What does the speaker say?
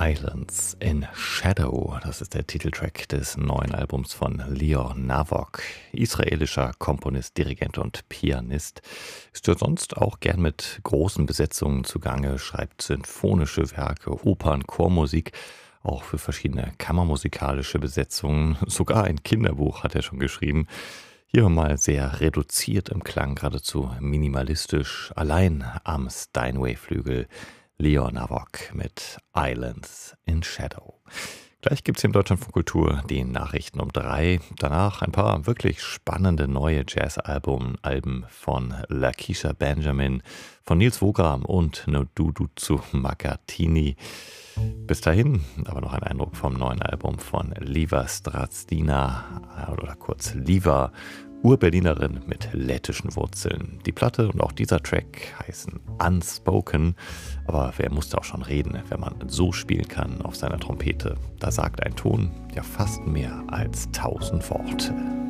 Islands in Shadow, das ist der Titeltrack des neuen Albums von Lior Navok, israelischer Komponist, Dirigent und Pianist. Ist ja sonst auch gern mit großen Besetzungen zugange, schreibt sinfonische Werke, Opern, Chormusik, auch für verschiedene kammermusikalische Besetzungen. Sogar ein Kinderbuch hat er schon geschrieben. Hier mal sehr reduziert im Klang, geradezu minimalistisch, allein am Steinway-Flügel. Lior Navok mit Islands in Shadow. Gleich gibt es hier im Deutschlandfunk Kultur die Nachrichten um 3. Danach ein paar wirklich spannende neue Jazz-Alben von Lakeisha Benjamin, von Nils Wogram und Noduduzu Magatini. Bis dahin aber noch ein Eindruck vom neuen Album von Liva Strazdina oder kurz Liva, Ur-Berlinerin mit lettischen Wurzeln. Die Platte und auch dieser Track heißen Unspoken, aber wer muss da auch schon reden, wenn man so spielen kann auf seiner Trompete? Da sagt ein Ton ja fast mehr als 1000 Worte.